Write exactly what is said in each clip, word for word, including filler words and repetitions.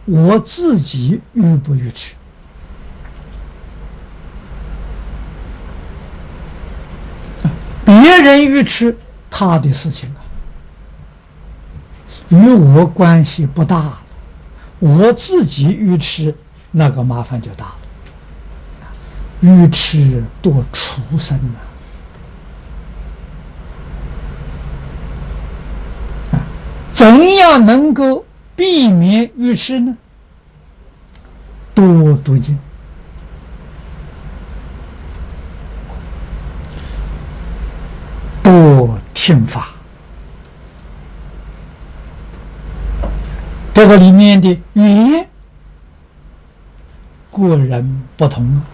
我自己愚不愚痴？别人愚痴，他的事情啊，与我关系不大了。我自己愚痴，那个麻烦就大了。愚痴多畜生啊！怎样能够避免愚痴呢？多读经，多听法。这个里面的语言个人不同啊。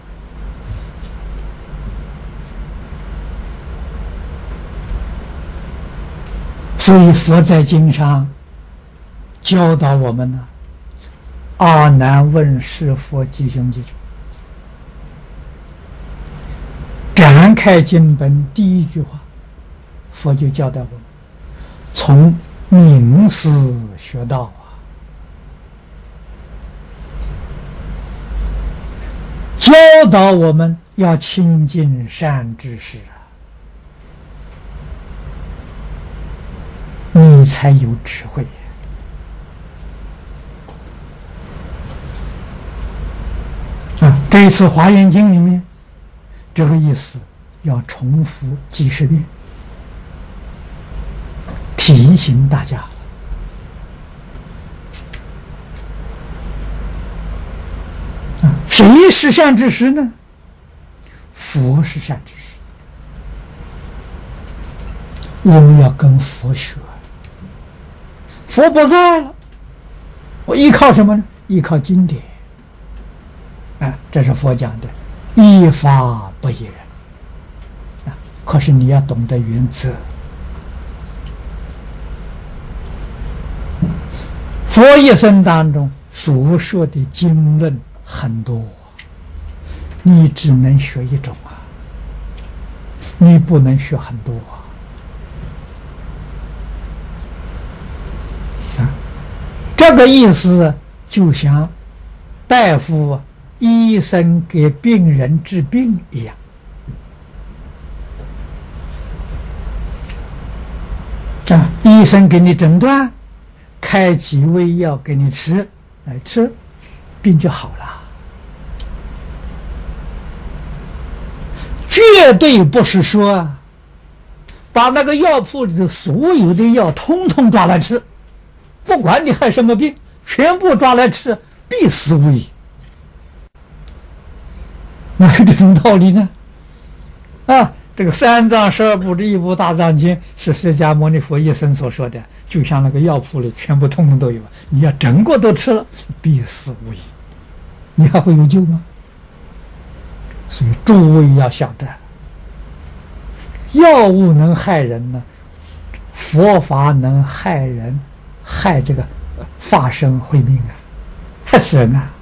所以佛在经上教导我们呢，《阿难问事佛吉凶经》展开经本第一句话，佛就教导我们：从名思学道啊，教导我们要亲近善知识啊，你才有智慧。啊，这一次《华严经》里面这个意思要重复几十遍，提醒大家。啊，谁是善知识呢？佛是善知识，我们要跟佛学。佛不在了，我依靠什么呢？依靠经典。啊，这是佛讲的，依法不依人。啊，可是你要懂得原则。佛一生当中所说的经论很多，你只能学一种啊，你不能学很多啊。这个意思就像大夫、医生给病人治病一样。啊，医生给你诊断，开几味药给你吃，来吃，病就好了。绝对不是说把那个药铺里的所有的药通通抓来吃。不管你害什么病，全部抓来吃，必死无疑。哪有这种道理呢？啊，这个三藏十二部这一部大藏经是释迦牟尼佛一生所说的，就像那个药铺里全部通通都有，你要整个都吃了，必死无疑，你还会有救吗？所以诸位要晓得，药物能害人呢，佛法能害人。害这个法身慧命啊，害死人啊！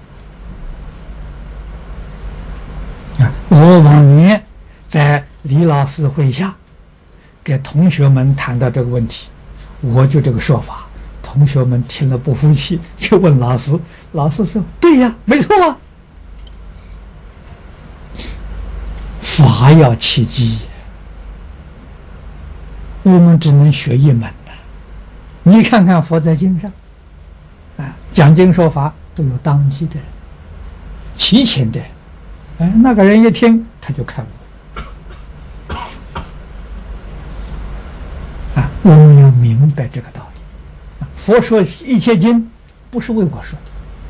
啊，我往年在李老师会下给同学们谈到这个问题，我就这个说法，同学们听了不服气，就问老师，老师说：“对呀，没错啊，法要契机，我们只能学一门。”你看看佛在经上，啊，讲经说法都有当机的人，齐全的人，哎，那个人一听他就开悟，啊，我们要明白这个道理。啊，佛说一切经不是为我说的，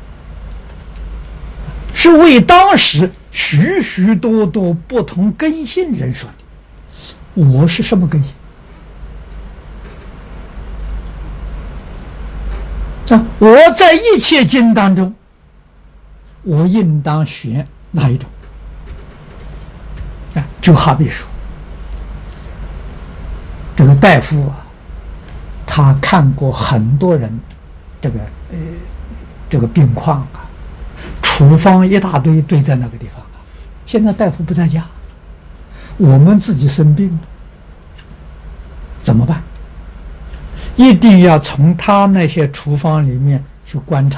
是为当时许许多多不同根性人说的。我是什么根性？啊，我在一切经当中，我应当选哪一种？啊，就好比说，这个大夫啊，他看过很多人，这个呃，这个病况啊，处方一大堆堆在那个地方啊。现在大夫不在家，我们自己生病了，怎么办？一定要从他那些处方里面去观察